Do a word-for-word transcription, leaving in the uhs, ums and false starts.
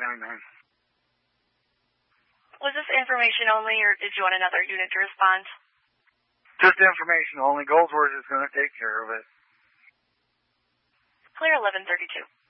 nine nine. Was this information only, or did you want another unit to respond? Just information only. Goldsworth is going to take care of it. Clear eleven thirty-two.